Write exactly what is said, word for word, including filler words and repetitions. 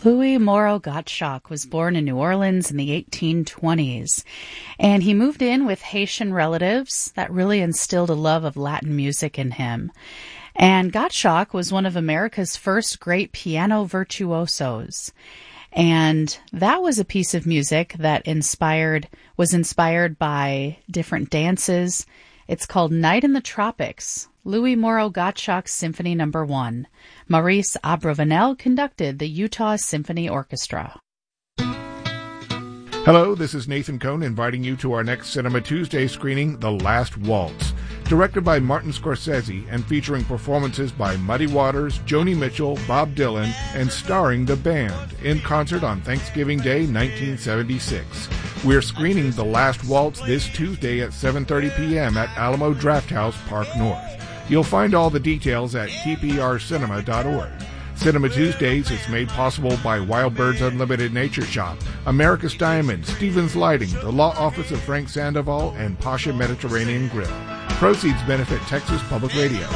Louis Moreau Gottschalk was born in New Orleans in the eighteen twenties, and he moved in with Haitian relatives that really instilled a love of Latin music in him. And Gottschalk was one of America's first great piano virtuosos. And that was a piece of music that inspired, was inspired by different dances. It's called Night in the Tropics, Louis Moreau Gottschalk's Symphony Number One. Maurice Abravanel conducted the Utah Symphony Orchestra. Hello, this is Nathan Cohn inviting you to our next Cinema Tuesday screening, The Last Waltz. Directed by Martin Scorsese and featuring performances by Muddy Waters, Joni Mitchell, Bob Dylan, and starring the band in concert on Thanksgiving Day, nineteen seventy-six. We're screening The Last Waltz this Tuesday at seven thirty p.m. at Alamo Drafthouse Park North. You'll find all the details at t p r cinema dot org. Cinema Tuesdays is made possible by Wild Birds Unlimited Nature Shop, America's Diamond, Stevens Lighting, the Law Office of Frank Sandoval, and Pasha Mediterranean Grill. Proceeds benefit Texas Public Radio.